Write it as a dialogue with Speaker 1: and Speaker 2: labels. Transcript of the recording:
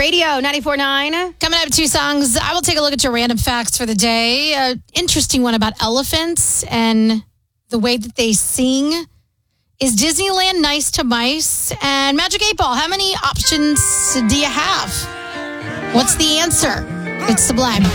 Speaker 1: Radio 94.9.
Speaker 2: Coming up, 2 songs. I will take a look at your random facts for the day. Interesting one about elephants and the way that they sing. Is Disneyland nice to mice? And Magic 8 Ball, how many options do you have? What's the answer? It's Sublime.